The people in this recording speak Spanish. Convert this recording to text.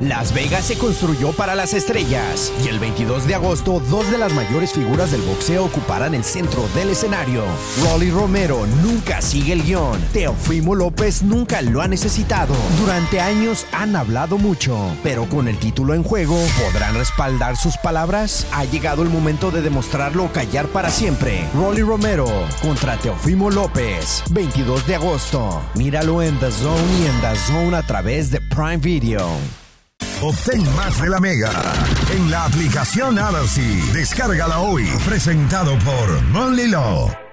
Las Vegas se construyó para las estrellas y el 22 de agosto, dos de las mayores figuras del boxeo ocuparán el centro del escenario. Rolly Romero nunca sigue el guión. Teofimo López nunca lo ha necesitado. Durante años han hablado mucho, pero con el título en juego, ¿podrán respaldar sus palabras? Ha llegado el momento de demostrarlo o callar para siempre. Rolly Romero contra Teofimo López, 22 de agosto. Míralo en DAZN y en DAZN a través de Prime Video. Obtén más de la Mega en la aplicación Odyssey. Descárgala hoy. Presentado por Monly Law.